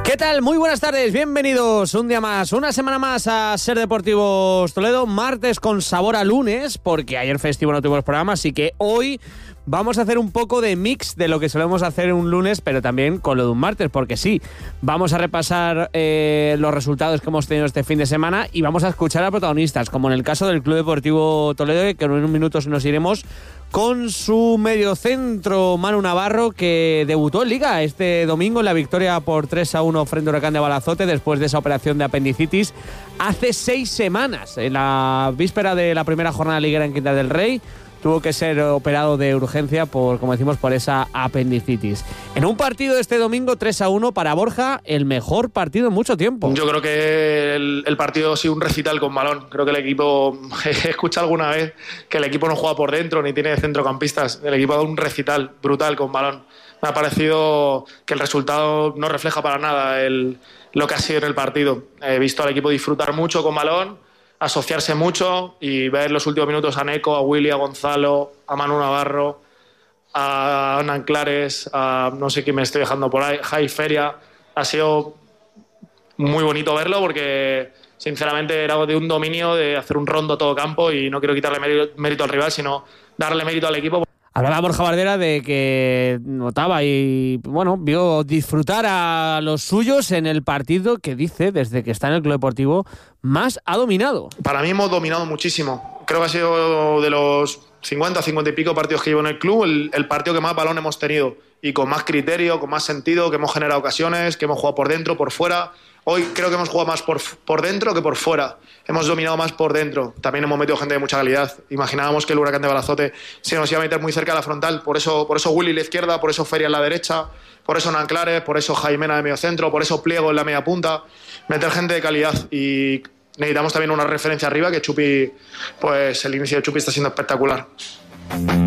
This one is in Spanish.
¿Qué tal? Muy buenas tardes, bienvenidos un día más, una semana más a Ser Deportivos Toledo, martes con sabor a lunes, porque ayer festivo no tuvimos programa, así que hoy vamos a hacer un poco de mix de lo que solemos hacer un lunes, pero también con lo de un martes, porque sí, vamos a repasar los resultados que hemos tenido este fin de semana y vamos a escuchar a protagonistas, como en el caso del Club Deportivo Toledo, que en un minuto nos iremos con su mediocentro Manu Navarro, que debutó en Liga este domingo en la victoria por 3-1 frente a Huracán de Balazote después de esa operación de apendicitis hace 6 semanas. En la víspera de la primera jornada liguera en Quinta del Rey tuvo que ser operado de urgencia por, como decimos, por esa apendicitis. En un partido de este domingo 3-1 para Borja, el mejor partido en mucho tiempo. Yo creo que el partido ha sido un recital con balón. Creo que el equipo, he escuchado alguna vez que el equipo no juega por dentro ni tiene centrocampistas. El equipo ha dado un recital brutal con balón. Me ha parecido que el resultado no refleja para nada lo que ha sido en el partido. He visto al equipo disfrutar mucho con balón, asociarse mucho y ver los últimos minutos a Neco, a Willy, a Gonzalo, a Manu Navarro, a Hernán Clares, a no sé quién me estoy dejando por ahí, Jai Feria. Ha sido muy bonito verlo porque sinceramente era de un dominio de hacer un rondo todo campo y no quiero quitarle mérito al rival, sino darle mérito al equipo. Hablaba Borja Bardera de que notaba y bueno, vio disfrutar a los suyos en el partido que dice, desde que está en el Club Deportivo, más ha dominado. Para mí hemos dominado muchísimo. Creo que ha sido de los 50 y pico partidos que llevo en el club el partido que más balón hemos tenido y con más criterio, con más sentido, que hemos generado ocasiones, que hemos jugado por dentro, por fuera. Hoy creo que hemos jugado más por dentro que por fuera. Hemos dominado más por dentro. También hemos metido gente de mucha calidad. Imaginábamos que el Huracán de Balazote se nos iba a meter muy cerca de la frontal. Por eso Willy en la izquierda, por eso Feria en la derecha, por eso Nanclares, por eso Jaimena de medio centro, por eso Pliego en la media punta. Meter gente de calidad y necesitamos también una referencia arriba, que Chupi, pues el inicio de Chupi está siendo espectacular.